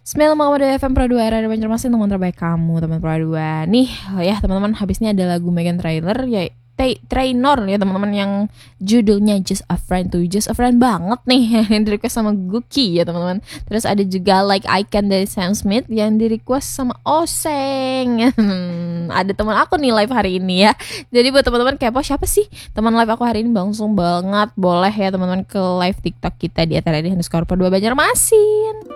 Bismillahirrahmanirrahim. FM Pro 2 era Banjarmasin, teman terbaik kamu, teman Pro 2. Nih, ya teman-teman, habis ini ada lagu Megan Trainor ya, Trainor ya teman-teman, yang judulnya Just a Friend tuh. Just a Friend banget nih yang di request sama Guki ya teman-teman. Terus ada juga Like I Can dari Sam Smith yang di request sama Oseng. Ada teman aku nih live hari ini ya. Jadi buat teman-teman kepo siapa sih teman live aku hari ini, langsung banget boleh ya teman-teman ke live TikTok kita di @radio_Pro 2 Banjarmasin.